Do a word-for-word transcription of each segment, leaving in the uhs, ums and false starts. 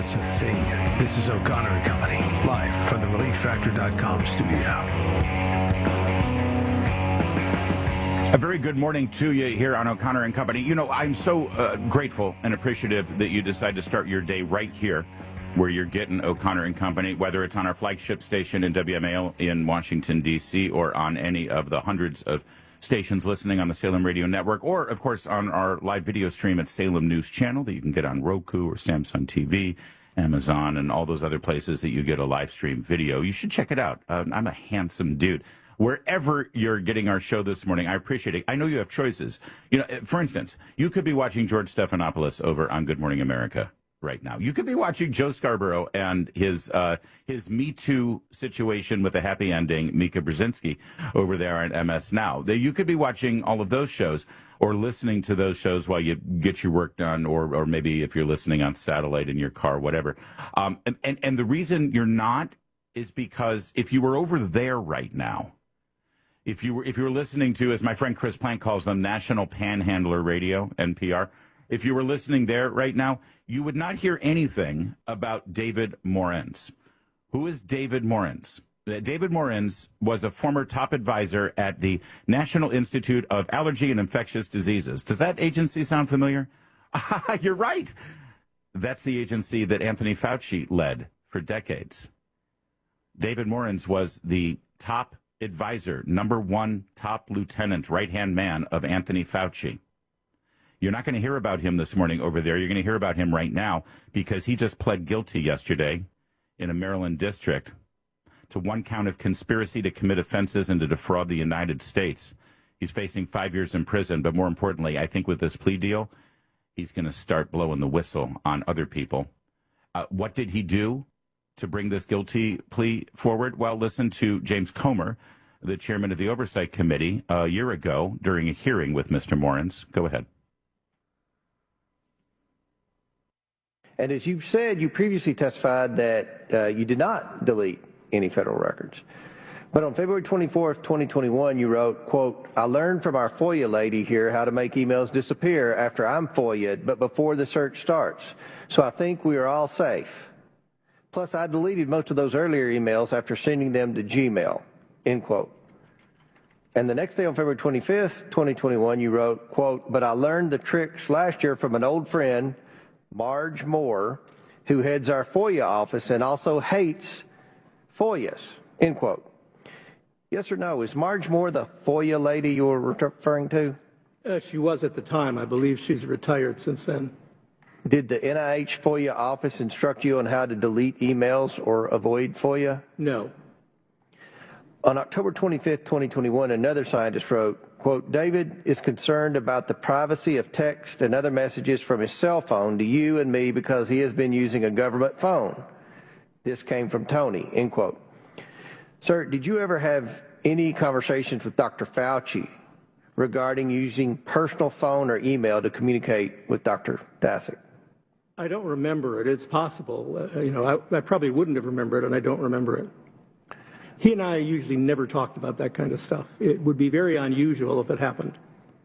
That's a thing. This is O'Connor and Company, live from the relief factor dot com studio. A very good morning to you here on O'Connor and Company. You know, I'm so uh, grateful and appreciative that you decide to start your day right here where you're getting O'Connor and Company, whether it's on our flagship station in W M A L in Washington, D C, or on any of the hundreds of stations listening on the Salem Radio Network, or, of course, on our live video stream at Salem News Channel that you can get on Roku or Samsung T V, Amazon, and all those other places that you get a live stream video. You should check it out. Uh, I'm a handsome dude. Wherever you're getting our show this morning, I appreciate it. I know you have choices. You know, for instance, you could be watching George Stephanopoulos over on Good Morning America right now. You could be watching Joe Scarborough and his uh, his Me Too situation with a happy ending, Mika Brzezinski, over there on M S Now. You could be watching all of those shows or listening to those shows while you get your work done, or or maybe if you're listening on satellite in your car, whatever. Um, and, and, and the reason you're not is because if you were over there right now, If you were if you were listening to, as my friend Chris Plank calls them, National Panhandler Radio, N P R, if you were listening there right now, you would not hear anything about David Morens. Who is David Morens? David Morens was a former top advisor at the National Institute of Allergy and Infectious Diseases. Does that agency sound familiar? You're right. That's the agency that Anthony Fauci led for decades. David Morens was the top advisor, number one top lieutenant, right-hand man of Anthony Fauci. You're not going to hear about him this morning over there. You're going to hear about him right now because he just pled guilty yesterday in a Maryland district to one count of conspiracy to commit offenses and to defraud the United States. He's facing five years in prison, but more importantly, I think with this plea deal, he's going to start blowing the whistle on other people. Uh, what did he do to bring this guilty plea forward? Well, listen to James Comer, the chairman of the Oversight Committee, a year ago during a hearing with Mister Morens. Go ahead. And as you've said, you previously testified that uh, you did not delete any federal records. But on February twenty-fourth, twenty twenty-one, you wrote, quote, I learned from our FOIA lady here how to make emails disappear after I'm FOIA'd, but before the search starts. So I think we are all safe. Plus, I deleted most of those earlier emails after sending them to Gmail, end quote. And the next day on February twenty-fifth, twenty twenty-one, you wrote, quote, but I learned the tricks last year from an old friend, Marge Moore, who heads our FOIA office and also hates FOIAs, end quote. Yes or no, is Marge Moore the FOIA lady you were referring to? Uh, she was at the time. I believe she's retired since then. Did the N I H FOIA office instruct you on how to delete emails or avoid FOIA? No. On October twenty-fifth, twenty twenty-one, another scientist wrote, quote, David is concerned about the privacy of text and other messages from his cell phone to you and me because he has been using a government phone. This came from Tony, end quote. Sir, did you ever have any conversations with Doctor Fauci regarding using personal phone or email to communicate with Doctor Daszak? I don't remember it. It's possible. Uh, you know, I, I probably wouldn't have remembered it, and I don't remember it. He and I usually never talked about that kind of stuff. It would be very unusual if it happened.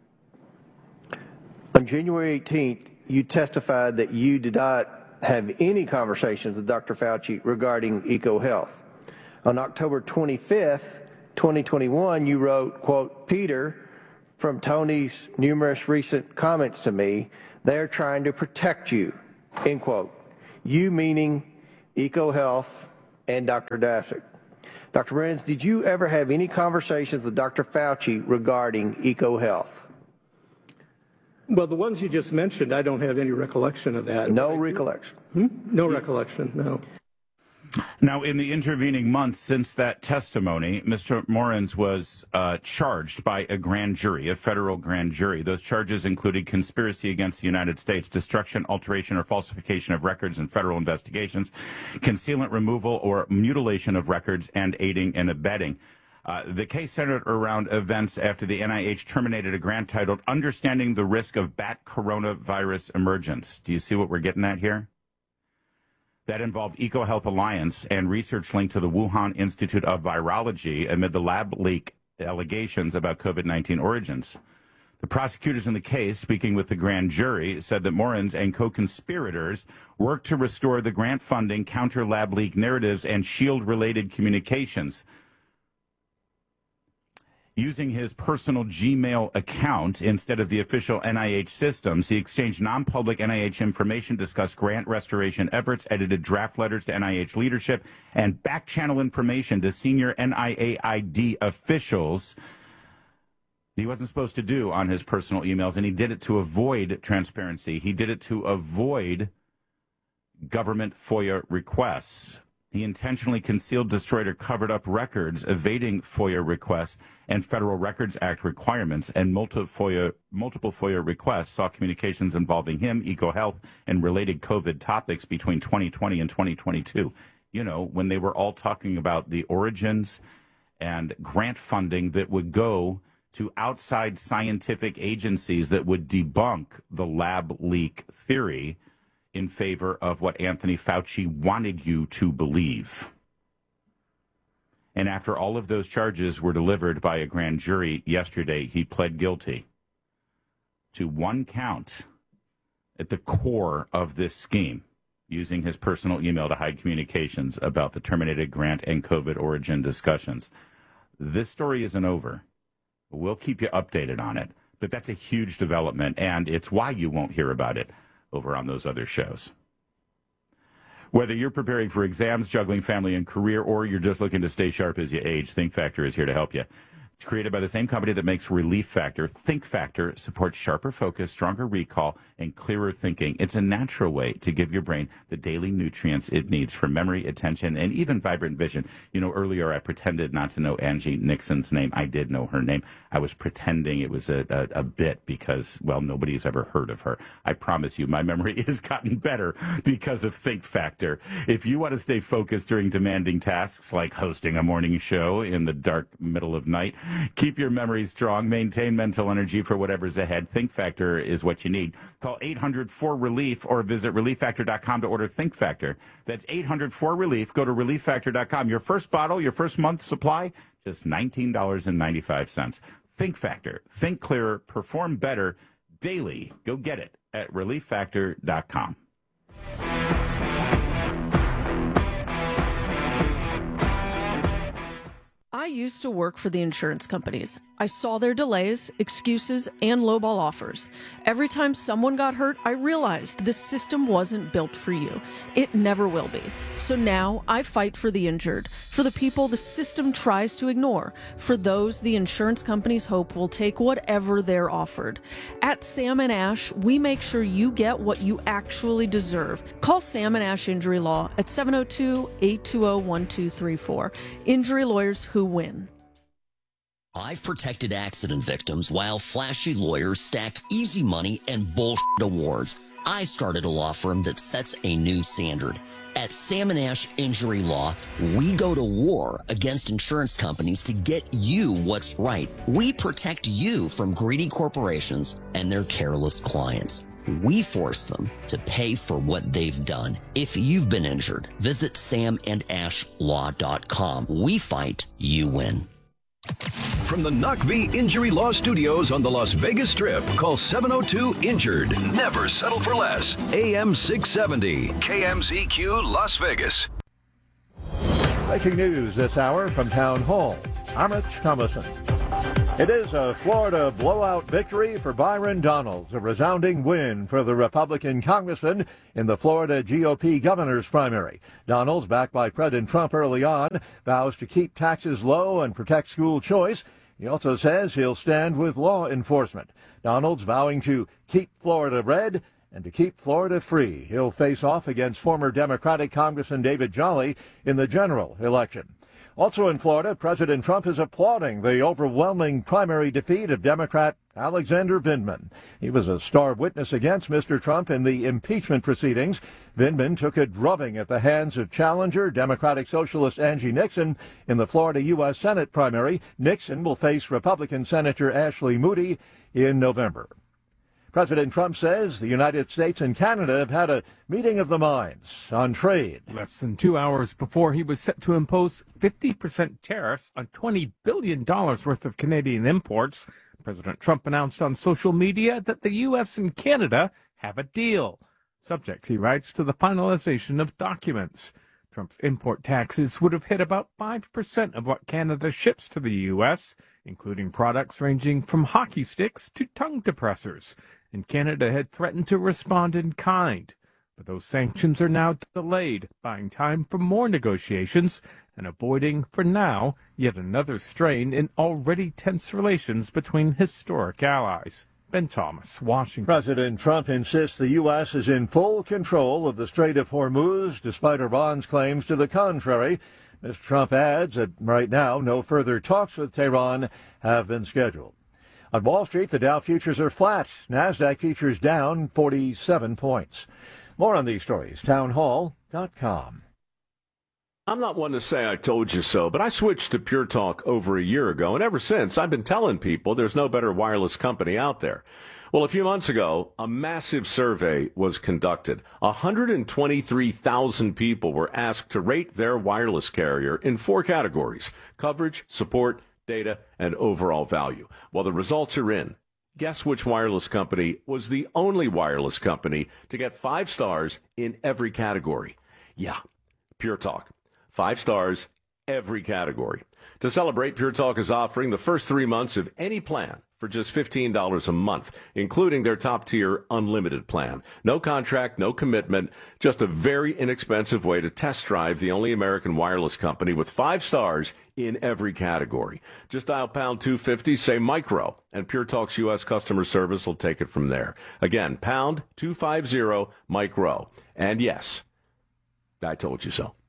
On January eighteenth, you testified that you did not have any conversations with Doctor Fauci regarding EcoHealth. On October twenty-fifth, twenty twenty-one, you wrote, quote, Peter, from Tony's numerous recent comments to me, they're trying to protect you, end quote. You meaning EcoHealth and Doctor Daszak. Doctor Morens, did you ever have any conversations with Doctor Fauci regarding EcoHealth? Well, the ones you just mentioned, I don't have any recollection of that. No recollection? Hmm? No recollection, no. Now, in the intervening months since that testimony, Mister Morens was uh, charged by a grand jury, a federal grand jury. Those charges included conspiracy against the United States, destruction, alteration, or falsification of records in federal investigations, concealment, removal, or mutilation of records, and aiding and abetting. Uh, the case centered around events after the N I H terminated a grant titled Understanding the Risk of Bat Coronavirus Emergence. Do you see what we're getting at here? That involved EcoHealth Alliance and research linked to the Wuhan Institute of Virology amid the lab leak allegations about COVID nineteen origins. The prosecutors in the case, speaking with the grand jury, said that Morenz and co-conspirators worked to restore the grant funding, counter lab leak narratives, and shield-related communications. Using his personal Gmail account instead of the official N I H systems, he exchanged non-public N I H information, discussed grant restoration efforts, edited draft letters to N I H leadership, and back-channel information to senior N I A I D officials he wasn't supposed to do on his personal emails, and he did it to avoid transparency. He did it to avoid government FOIA requests. He intentionally concealed, destroyed, or covered up records, evading FOIA requests and Federal Records Act requirements, and multiple FOIA, multiple FOIA requests saw communications involving him, EcoHealth, and related COVID topics between twenty twenty and twenty twenty-two. You know, when they were all talking about the origins and grant funding that would go to outside scientific agencies that would debunk the lab leak theory in favor of what Anthony Fauci wanted you to believe. And after all of those charges were delivered by a grand jury yesterday, he pled guilty to one count at the core of this scheme, using his personal email to hide communications about the terminated grant and COVID origin discussions. This story isn't over. We'll keep you updated on it, but that's a huge development, and it's why you won't hear about it over on those other shows. Whether you're preparing for exams, juggling family and career, or you're just looking to stay sharp as you age, Think Factor is here to help you. It's created by the same company that makes Relief Factor. Think Factor supports sharper focus, stronger recall, and clearer thinking. It's a natural way to give your brain the daily nutrients it needs for memory, attention, and even vibrant vision. You know, earlier I pretended not to know Angie Nixon's name. I did know her name. I was pretending it was a, a, a bit because, well, nobody's ever heard of her. I promise you, my memory has gotten better because of Think Factor. If you want to stay focused during demanding tasks like hosting a morning show in the dark middle of night, keep your memory strong, maintain mental energy for whatever's ahead, Think Factor is what you need. Call eight hundred four relief or visit relief factor dot com to order Think Factor. That's eight hundred four relief. Go to relief factor dot com. Your first bottle, your first month's supply, just nineteen dollars and ninety-five cents. Think Factor. Think clearer. Perform better daily. Go get it at relief factor dot com. I used to work for the insurance companies. I saw their delays, excuses, and lowball offers. Every time someone got hurt, I realized the system wasn't built for you. It never will be. So now I fight for the injured, for the people the system tries to ignore, for those the insurance companies hope will take whatever they're offered. At Sam and Ash, we make sure you get what you actually deserve. Call Sam and Ash Injury Law at seven oh two, eight two oh, one two three four. Injury lawyers who win. I've protected accident victims while flashy lawyers stack easy money and bullshit awards. I started a law firm that sets a new standard. At Sam and Ash Injury Law, we go to war against insurance companies to get you what's right. We protect you from greedy corporations and their careless clients. We force them to pay for what they've done. If you've been injured, visit sam and ash law dot com. We fight, you win. From the N U C V Injury Law Studios on the Las Vegas Strip, call seven oh two injured. Never settle for less. A M six seventy, K M Z Q Las Vegas. Breaking news this hour from Town Hall. I'm Rich Thomason. It is a Florida blowout victory for Byron Donalds, a resounding win for the Republican congressman in the Florida G O P governor's primary. Donalds, backed by President Trump early on, vows to keep taxes low and protect school choice. He also says he'll stand with law enforcement. Donalds vowing to keep Florida red and to keep Florida free. He'll face off against former Democratic Congressman David Jolly in the general election. Also in Florida, President Trump is applauding the overwhelming primary defeat of Democrat Alexander Vindman. He was a star witness against Mister Trump in the impeachment proceedings. Vindman took a drubbing at the hands of challenger Democratic Socialist Angie Nixon in the Florida U S Senate primary. Nixon will face Republican Senator Ashley Moody in November. President Trump says the United States and Canada have had a meeting of the minds on trade. Less than two hours before he was set to impose fifty percent tariffs on twenty billion dollars worth of Canadian imports, President Trump announced on social media that the U S and Canada have a deal, subject, he writes, to the finalization of documents. Trump's import taxes would have hit about five percent of what Canada ships to the U S, including products ranging from hockey sticks to tongue depressors, and Canada had threatened to respond in kind. But those sanctions are now delayed, buying time for more negotiations and avoiding, for now, yet another strain in already tense relations between historic allies. Ben Thomas, Washington. President Trump insists the U S is in full control of the Strait of Hormuz, despite Iran's claims to the contrary. Mister Trump adds that right now no further talks with Tehran have been scheduled. On Wall Street, the Dow futures are flat. NASDAQ futures down forty-seven points. More on these stories, townhall dot com. I'm not one to say I told you so, but I switched to Pure Talk over a year ago, and ever since I've been telling people there's no better wireless company out there. Well, a few months ago, a massive survey was conducted. one hundred twenty-three thousand people were asked to rate their wireless carrier in four categories: coverage, support, data, and overall value. Well, the results are in. Guess which wireless company was the only wireless company to get five stars in every category? Yeah, Pure Talk. Five stars, every category. To celebrate, Pure Talk is offering the first three months of any plan for just fifteen dollars a month, including their top-tier unlimited plan. No contract, no commitment, just a very inexpensive way to test drive the only American wireless company with five stars in every category. Just dial pound two fifty, say micro, and Pure Talk's U S customer service will take it from there. Again, pound two fifty, micro. And yes, I told you so.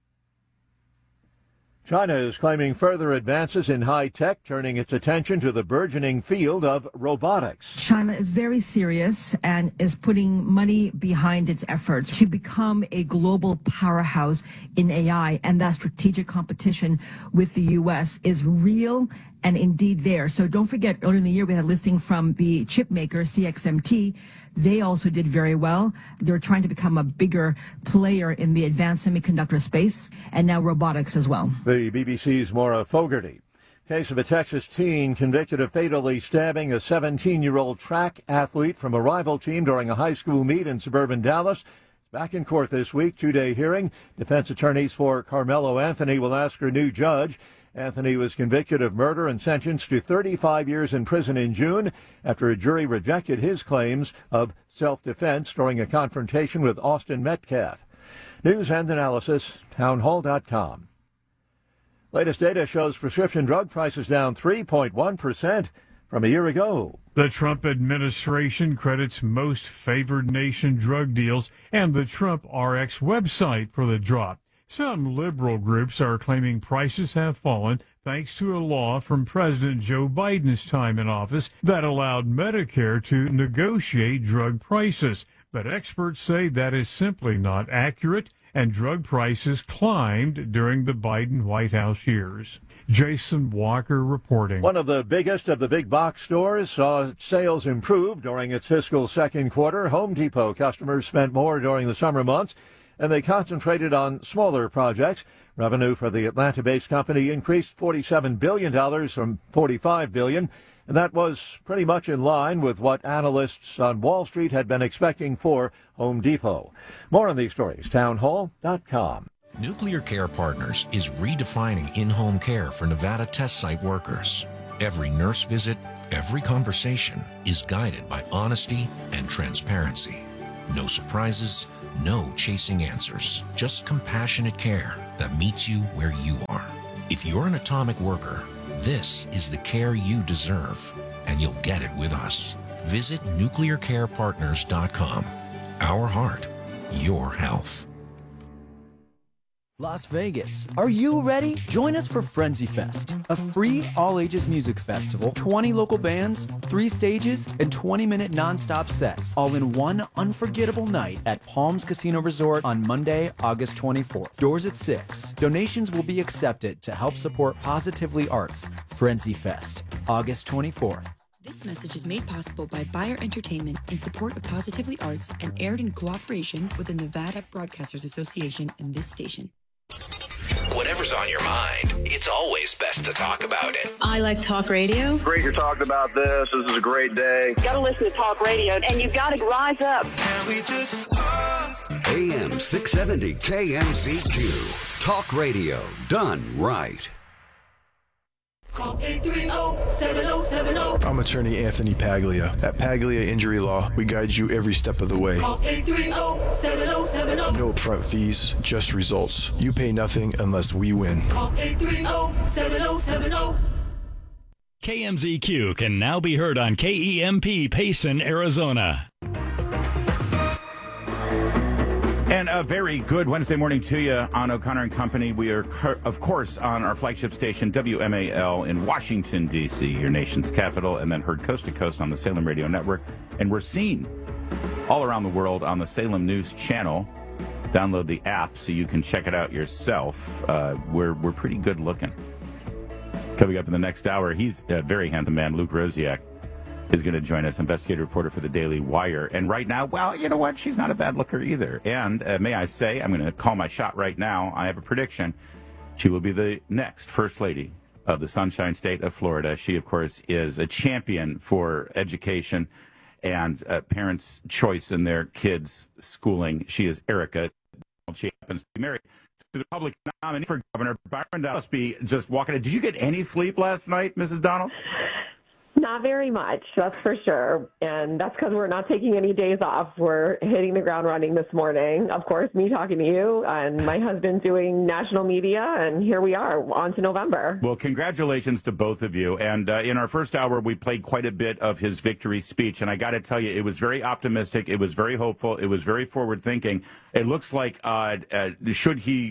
China is claiming further advances in high tech, turning its attention to the burgeoning field of robotics. China is very serious and is putting money behind its efforts to become a global powerhouse in A I, and that strategic competition with the U S is real and indeed there. So don't forget, earlier in the year we had a listing from the chip maker C X M T. They also did very well. They're trying to become a bigger player in the advanced semiconductor space, and now robotics as well. The B B C's Maura Fogarty. Case of a Texas teen convicted of fatally stabbing a seventeen-year-old track athlete from a rival team during a high school meet in suburban Dallas. Back in court this week, two-day hearing. Defense attorneys for Carmelo Anthony will ask her new judge. Anthony was convicted of murder and sentenced to thirty-five years in prison in June after a jury rejected his claims of self-defense during a confrontation with Austin Metcalf. News and analysis, townhall dot com. Latest data shows prescription drug prices down three point one percent from a year ago. The Trump administration credits most favored nation drug deals and the Trump R X website for the drop. Some liberal groups are claiming prices have fallen thanks to a law from President Joe Biden's time in office that allowed Medicare to negotiate drug prices. But experts say that is simply not accurate, and drug prices climbed during the Biden White House years. Jason Walker reporting. One of the biggest of the big box stores saw sales improve during its fiscal second quarter. Home Depot customers spent more during the summer months, and they concentrated on smaller projects. Revenue for the Atlanta-based company increased forty-seven billion dollars from forty-five billion dollars, and that was pretty much in line with what analysts on Wall Street had been expecting for Home Depot. More on these stories, townhall dot com. Nuclear Care Partners is redefining in-home care for Nevada test site workers. Every nurse visit, every conversation is guided by honesty and transparency. No surprises, no chasing answers, just compassionate care that meets you where you are. If you're an atomic worker, this is the care you deserve, and you'll get it with us. Visit nuclear care partners dot com. Our heart, your health. Las Vegas. Are you ready? Join us for Frenzy Fest, a free all-ages music festival, twenty local bands, three stages, and twenty-minute non-stop sets, all in one unforgettable night at Palms Casino Resort on Monday, August twenty-fourth. Doors at six. Donations will be accepted to help support Positively Arts. Frenzy Fest, August twenty-fourth. This message is made possible by Bayer Entertainment in support of Positively Arts and aired in cooperation with the Nevada Broadcasters Association and this station. Whatever's on your mind, it's always best to talk about it. I like talk radio. Great you're talking about this. This is a great day. Got to listen to talk radio, and you got to rise up. Can we just talk? A M six seventy K M Z Q. Talk radio done right. Call eight three zero, seven zero seven zero. I'm attorney Anthony Paglia. At Paglia Injury Law, we guide you every step of the way. Call eight three zero, seven zero seven zero. No upfront fees, just results. You pay nothing unless we win. Call eight three zero, seven zero seven zero. K M Z Q can now be heard on K E M P Payson, Arizona. And a very good Wednesday morning to you on O'Connor and Company. We are, of course, on our flagship station, W M A L, in Washington, D C, your nation's capital, and then heard coast to coast on the Salem Radio Network. And we're seen all around the world on the Salem News Channel. Download the app so you can check it out yourself. Uh, we're, we're pretty good looking. Coming up in the next hour, he's a very handsome man, Luke Rosiak, is going to join us, investigative reporter for the Daily Wire. And right now, well, you know what? She's not a bad looker either. And uh, may I say, I'm going to call my shot right now. I have a prediction. She will be the next First Lady of the Sunshine State of Florida. She, of course, is a champion for education and uh, parents' choice in their kids' schooling. She is Erica. She happens to be married to the Republican nominee for Governor Byron Donalds. Must be just walking. Did you get any sleep last night, Missus Donalds? Not very much, that's for sure. And that's because we're not taking any days off. We're hitting the ground running this morning. Of course, me talking to you and my husband doing national media. And here we are on to November. Well, congratulations to both of you. And uh, in our first hour, we played quite a bit of his victory speech. And I got to tell you, it was very optimistic. It was very hopeful. It was very forward thinking. It looks like uh, uh, should he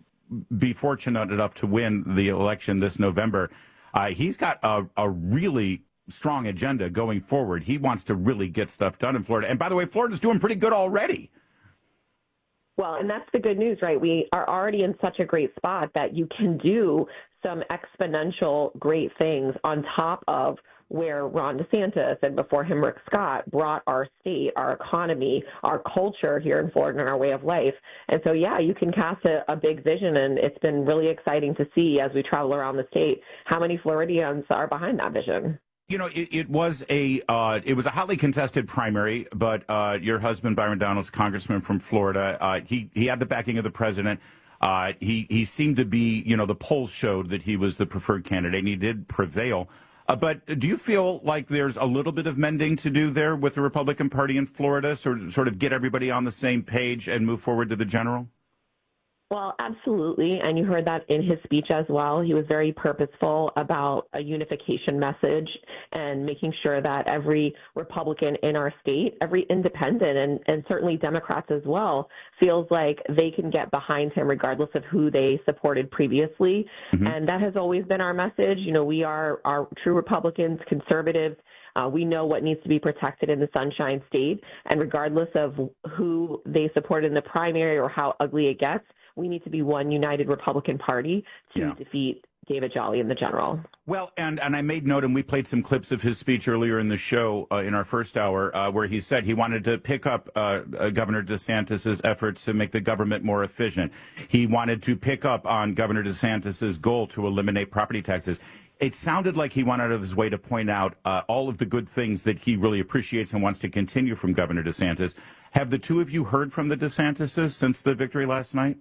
be fortunate enough to win the election this November, uh, he's got a, a really strong agenda going forward. He wants to really get stuff done in Florida. And by the way, Florida's doing pretty good already. Well, and that's the good news, right? We are already in such a great spot that you can do some exponential great things on top of where Ron DeSantis and before him Rick Scott brought our state, our economy, our culture here in Florida and our way of life. And so, yeah, you can cast a, a big vision, and it's been really exciting to see as we travel around the state how many Floridians are behind that vision. You know, it, it was a uh, it was a hotly contested primary, but uh, your husband, Byron Donalds, congressman from Florida, uh, he he had the backing of the president. Uh, he he seemed to be, you know, the polls showed that he was the preferred candidate, and he did prevail. Uh, but do you feel like there's a little bit of mending to do there with the Republican Party in Florida, sort of, sort of get everybody on the same page and move forward to the general? Well, absolutely. And you heard that in his speech as well. He was very purposeful about a unification message and making sure that every Republican in our state, every independent, and, and certainly Democrats as well, feels like they can get behind him regardless of who they supported previously. Mm-hmm. And that has always been our message. You know, we are, are true Republicans, conservatives. Uh, we know what needs to be protected in the Sunshine State. And regardless of who they support in the primary or how ugly it gets, we need to be one united Republican Party to yeah. defeat David Jolly in the general. Well, and, and I made note, and we played some clips of his speech earlier in the show uh, in our first hour, uh, where he said he wanted to pick up uh, uh, Governor DeSantis's efforts to make the government more efficient. He wanted to pick up on Governor DeSantis's goal to eliminate property taxes. It sounded like he went out of his way to point out uh, all of the good things that he really appreciates and wants to continue from Governor DeSantis. Have the two of you heard from the DeSantises since the victory last night?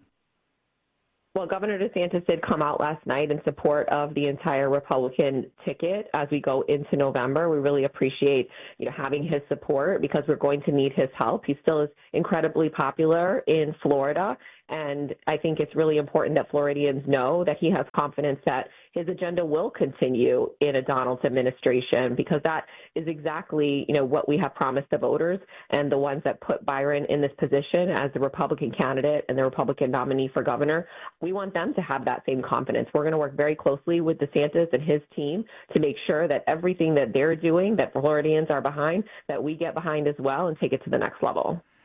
Well, Governor DeSantis did come out last night in support of the entire Republican ticket as we go into November. We really appreciate, you know, having his support because we're going to need his help. He still is incredibly popular in Florida, and I think it's really important that Floridians know that he has confidence that his agenda will continue in a Donalds administration, because that is exactly, you know, what we have promised the voters and the ones that put Byron in this position as the Republican candidate and the Republican nominee for governor. We want them to have that same confidence. We're going to work very closely with DeSantis and his team to make sure that everything that they're doing, that Floridians are behind, that we get behind as well and take it to the next level.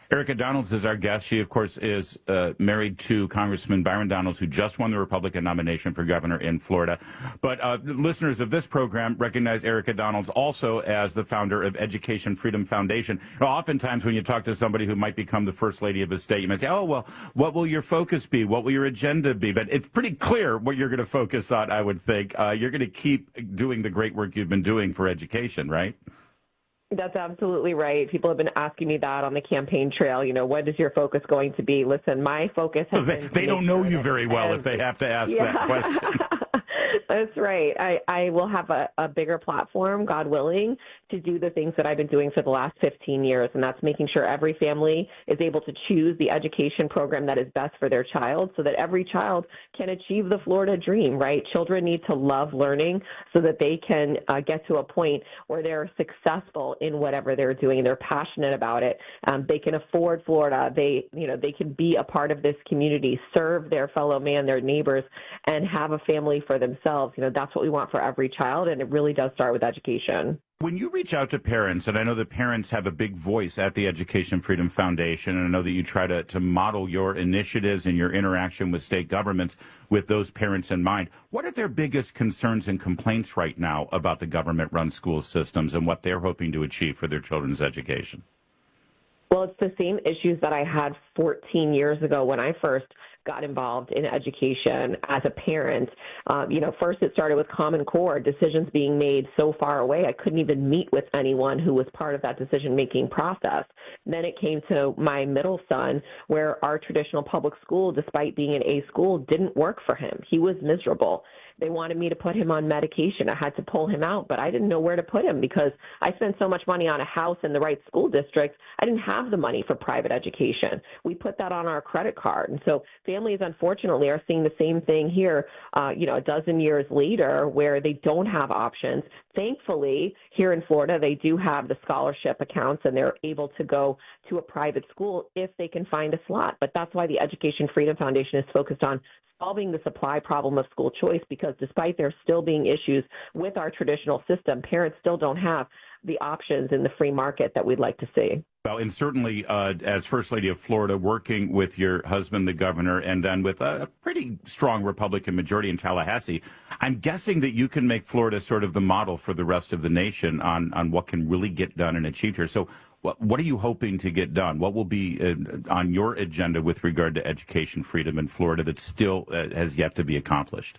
Erica Donalds is our guest. She, of course, is uh, married to Congressman Byron Donalds, who just won the Republican nomination for governor in Florida. But uh, listeners of this program recognize Erica Donalds also as the founder of Education Freedom Foundation. You know, oftentimes when you talk to somebody who might become the first lady of a state, you might say, oh, well, what will your focus be? What will your agenda be? But it's pretty clear what you're going to focus on, I would think. Uh, you're going to keep doing the great work you've been doing for education, right? That's absolutely right. People have been asking me that on the campaign trail. You know, what is your focus going to be? Listen, my focus has they, been... They don't know you very well every, if they have to ask yeah. that question. That's right. I, I will have a, a bigger platform, God willing, to do the things that I've been doing for the last fifteen years, and that's making sure every family is able to choose the education program that is best for their child so that every child can achieve the Florida dream, right? Children need to love learning so that they can uh, get to a point where they're successful in whatever they're doing. They're passionate about it. Um, they can afford Florida. They, you know, they can be a part of this community, serve their fellow man, their neighbors, and have a family for themselves. You know, that's what we want for every child, and it really does start with education. When you reach out to parents, and I know that parents have a big voice at the Education Freedom Foundation, and I know that you try to, to model your initiatives and your interaction with state governments with those parents in mind, what are their biggest concerns and complaints right now about the government-run school systems and what they're hoping to achieve for their children's education? Well, it's the same issues that I had fourteen years ago when I first got involved in education as a parent. Um, you know, first it started with Common Core, decisions being made so far away, I couldn't even meet with anyone who was part of that decision-making process. Then it came to my middle son, where our traditional public school, despite being an A school, didn't work for him. He was miserable. They wanted me to put him on medication. I had to pull him out, but I didn't know where to put him because I spent so much money on a house in the right school district. I didn't have the money for private education. We put that on our credit card. And so families, unfortunately, are seeing the same thing here, uh, you know, a dozen years later where they don't have options. Thankfully, here in Florida, they do have the scholarship accounts and they're able to go to a private school if they can find a slot. But that's why the Education Freedom Foundation is focused on solving the supply problem of school choice, because despite there still being issues with our traditional system, parents still don't have the options in the free market that we'd like to see. Well, and certainly uh, as First Lady of Florida, working with your husband, the governor, and then with a pretty strong Republican majority in Tallahassee, I'm guessing that you can make Florida sort of the model for the rest of the nation on, on what can really get done and achieved here. So what, what are you hoping to get done? What will be uh, on your agenda with regard to education freedom in Florida that still uh, has yet to be accomplished?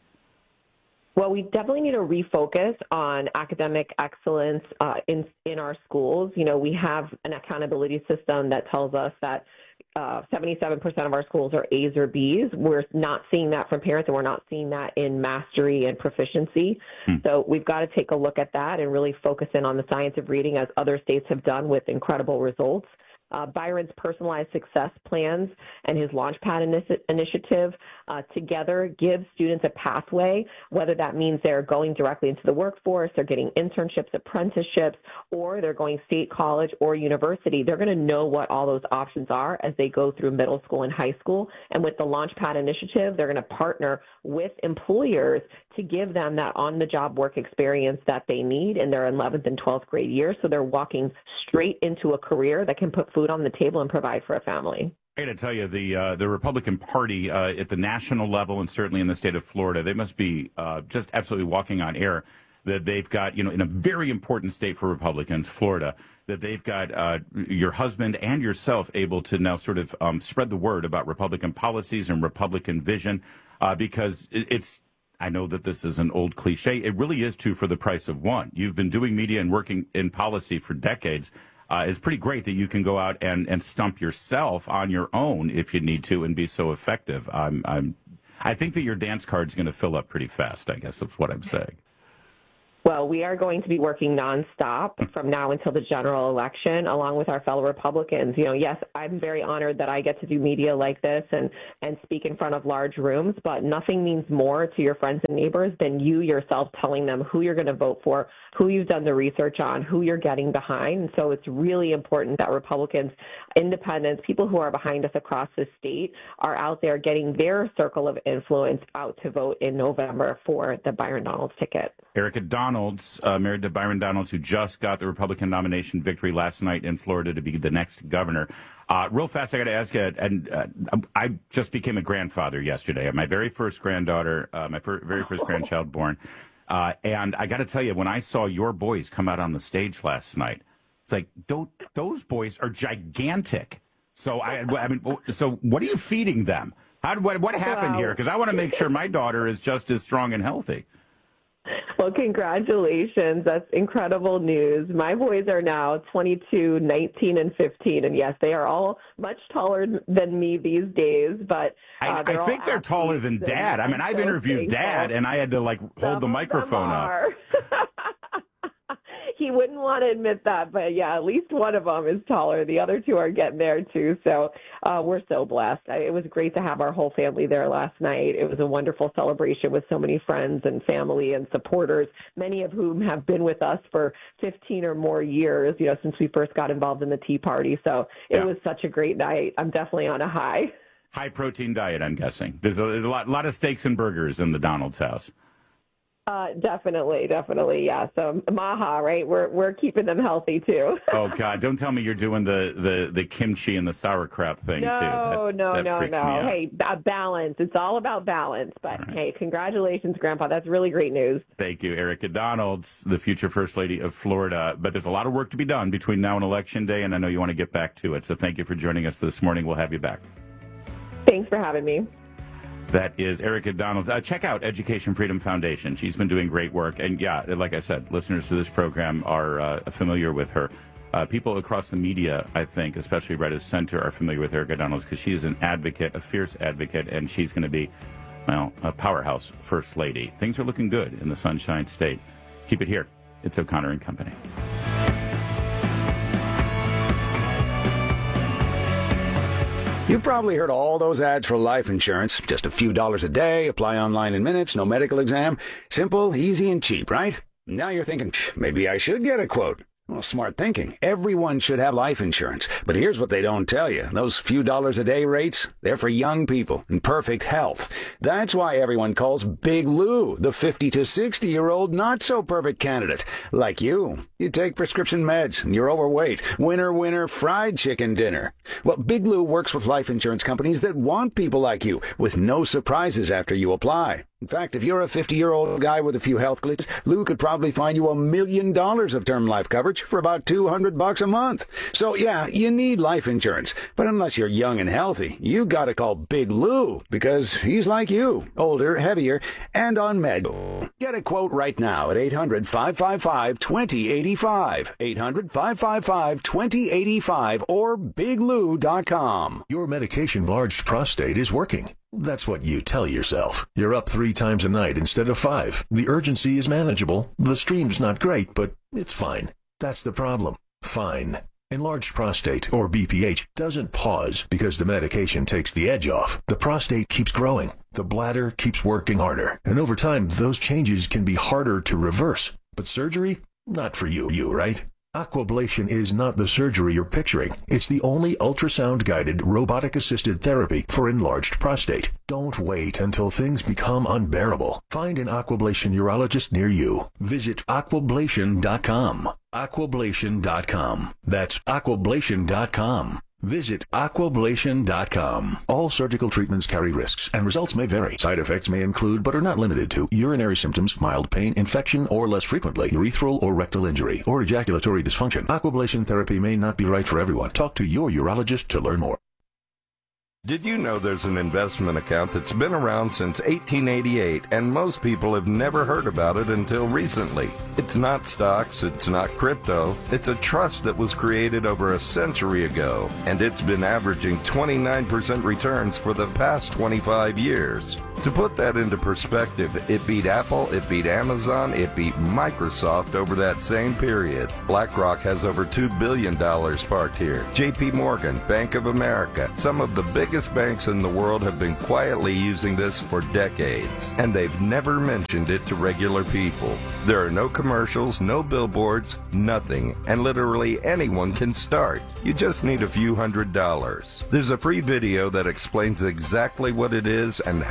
Well, we definitely need to refocus on academic excellence uh, in in our schools. You know, we have an accountability system that tells us that uh, seventy-seven percent of our schools are A's or B's. We're not seeing that from parents, and we're not seeing that in mastery and proficiency. Hmm. So we've got to take a look at that and really focus in on the science of reading, as other states have done with incredible results. Uh, Byron's personalized success plans and his Launchpad initi- initiative uh, together give students a pathway, whether that means they're going directly into the workforce, they're getting internships, apprenticeships, or they're going state college or university. They're going to know what all those options are as they go through middle school and high school. And with the Launchpad initiative, they're going to partner with employers to give them that on-the-job work experience that they need in their eleventh and twelfth grade years, so they're walking straight into a career that can put food on the table and provide for a family. I got to tell you, the uh, the Republican Party uh, at the national level and certainly in the state of Florida, they must be uh, just absolutely walking on air that they've got, you know, in a very important state for Republicans, Florida, that they've got uh, your husband and yourself able to now sort of um, spread the word about Republican policies and Republican vision, uh, because it, it's, I know that this is an old cliche, it really is two for the price of one. You've been doing media and working in policy for decades. Uh, it's pretty great that you can go out and, and stump yourself on your own if you need to and be so effective. I'm, I'm, I think that your dance card's going to fill up pretty fast, I guess that's what I'm saying. Well, we are going to be working nonstop from now until the general election, along with our fellow Republicans. You know, yes, I'm very honored that I get to do media like this and, and speak in front of large rooms, but nothing means more to your friends and neighbors than you yourself telling them who you're going to vote for, who you've done the research on, who you're getting behind. And so it's really important that Republicans, independents, people who are behind us across the state are out there getting their circle of influence out to vote in November for the Byron Donalds ticket. Erica Donalds Donalds, uh, married to Byron Donalds, who just got the Republican nomination victory last night in Florida to be the next governor. Uh, real fast, I got to ask you, and uh, I just became a grandfather yesterday. My very first granddaughter, uh, my fir- very first grandchild born. Uh, and I got to tell you, when I saw your boys come out on the stage last night, it's like, those, those boys are gigantic. So, I, I mean, so what are you feeding them? How, what, what happened Wow. here? Because I want to make sure my daughter is just as strong and healthy. Well, congratulations. That's incredible news. My boys are now twenty-two, nineteen, and fifteen. And yes, they are all much taller than me these days. But uh, I, I think they're taller than Dad. I mean, I've so interviewed thankful. Dad, and I had to, like, hold Some the of microphone them up. are. He wouldn't want to admit that, but yeah, at least one of them is taller. The other two are getting there too. So uh, we're so blessed. I, it was great to have our whole family there last night. It was a wonderful celebration with so many friends and family and supporters, many of whom have been with us for fifteen or more years, you know, since we first got involved in the Tea Party. So it Yeah. was such a great night. I'm definitely on a high. High protein diet, I'm guessing. There's a, there's a lot, lot of steaks and burgers in the Donald's house. Uh, definitely, definitely, yeah. So Maha, right? We're we're keeping them healthy too. Oh God! Don't tell me you're doing the, the, the kimchi and the sauerkraut thing no, too. That, no, that no, freaks me no. out. Hey, ba- balance. It's all about balance. But hey, congratulations, Grandpa. That's really great news. Thank you, Erica Donalds, the future First Lady of Florida. But there's a lot of work to be done between now and Election Day, and I know you want to get back to it. So thank you for joining us this morning. We'll have you back. Thanks for having me. That is Erica Donalds. Uh, check out Education Freedom Foundation. She's been doing great work. And yeah, like I said, listeners to this program are uh, familiar with her. Uh, people across the media, I think, especially right of center, are familiar with Erica Donalds because she is an advocate, a fierce advocate, and she's going to be, well, a powerhouse First Lady. Things are looking good in the Sunshine State. Keep it here. It's O'Connor and Company. You've probably heard all those ads for life insurance. Just a few dollars a day, apply online in minutes, no medical exam. Simple, easy, and cheap, right? Now you're thinking, maybe I should get a quote. Well, smart thinking. Everyone should have life insurance. But here's what they don't tell you. Those few dollars a day rates, they're for young people in perfect health. That's why everyone calls Big Lou the fifty to sixty-year-old not-so-perfect candidate. Like you. You take prescription meds and you're overweight. Winner, winner, fried chicken dinner. Well, Big Lou works with life insurance companies that want people like you with no surprises after you apply. In fact, if you're a fifty-year-old guy with a few health glitches, Lou could probably find you a million dollars of term life coverage for about two hundred bucks a month. So yeah, you need life insurance. But unless you're young and healthy, you gotta call Big Lou because he's like you, older, heavier, and on med. Get a quote right now at eight hundred, five five five, two zero eight five. eight hundred, five five five, two zero eight five or big lou dot com. Your medication-enlarged prostate is working. That's what you tell yourself. You're up three times a night instead of five. The urgency is manageable. The stream's not great, but it's fine. That's the problem. Fine. Enlarged prostate, or B P H, doesn't pause because the medication takes the edge off. The prostate keeps growing. The bladder keeps working harder. And over time, those changes can be harder to reverse. But surgery? Not for you, you, right? Aquablation is not the surgery you're picturing. It's the only ultrasound-guided, robotic-assisted therapy for enlarged prostate. Don't wait until things become unbearable. Find an Aquablation urologist near you. Visit aquablation dot com. aquablation dot com. That's aquablation dot com. Visit aquablation dot com. All surgical treatments carry risks, and results may vary. Side effects may include, but are not limited to, urinary symptoms, mild pain, infection, or less frequently, urethral or rectal injury, or ejaculatory dysfunction. Aquablation therapy may not be right for everyone. Talk to your urologist to learn more. Did you know there's an investment account that's been around since eighteen eighty-eight, and most people have never heard about it until recently? It's not stocks, it's not crypto, it's a trust that was created over a century ago, and it's been averaging twenty-nine percent returns for the past twenty-five years. To put that into perspective, it beat Apple, it beat Amazon, it beat Microsoft over that same period. BlackRock has over two billion dollars parked here. J P Morgan, Bank of America, some of the biggest banks in the world have been quietly using this for decades, and they've never mentioned it to regular people. There are no commercials, no billboards, nothing, and literally anyone can start. You just need a few hundred dollars. There's a free video that explains exactly what it is and how to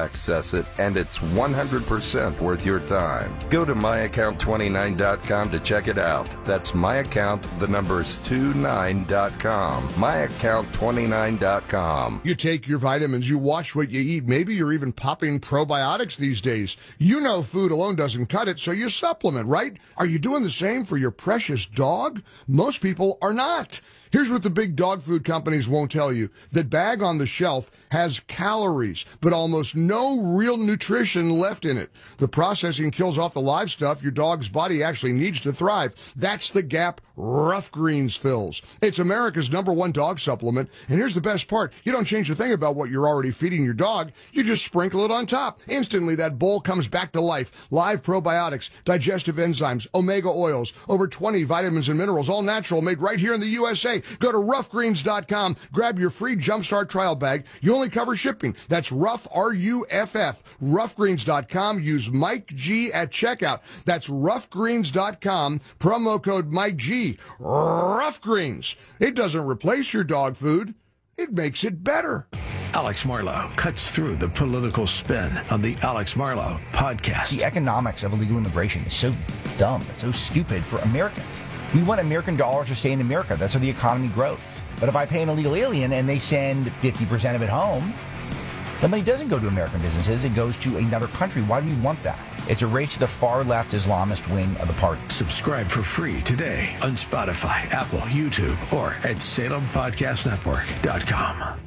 access it, and it's one hundred percent worth your time. Go to my account twenty-nine dot com to check it out. That's my account, the number is twenty-nine dot com. my account twenty-nine dot com. You take your vitamins, you watch what you eat. Maybe you're even popping probiotics these days. You know food alone doesn't cut it, so you supplement, right? Are you doing the same for your precious dog? Most people are not. Here's what the big dog food companies won't tell you. That bag on the shelf has calories, but almost no real nutrition left in it. The processing kills off the live stuff your dog's body actually needs to thrive. That's the gap Rough Greens fills. It's America's number one dog supplement, and here's the best part. You don't change a thing about what you're already feeding your dog. You just sprinkle it on top. Instantly, that bowl comes back to life. Live probiotics, digestive enzymes, omega oils, over twenty vitamins and minerals, all natural, made right here in the U S A. Go to rough greens dot com, grab your free Jumpstart trial bag. You only cover shipping. That's Rough, R U F F, rough greens dot com. Use Mike G at checkout. That's rough greens dot com, promo code Mike G. Rough Greens. It doesn't replace your dog food. It makes it better. Alex Marlow cuts through the political spin on the Alex Marlow podcast. The economics of illegal immigration is so dumb. It's so stupid for Americans. We want American dollars to stay in America. That's how the economy grows. But if I pay an illegal alien and they send fifty percent of it home, the money doesn't go to American businesses. It goes to another country. Why do we want that? It's a race to the far-left Islamist wing of the party. Subscribe for free today on Spotify, Apple, YouTube, or at Salem Podcast Network dot com.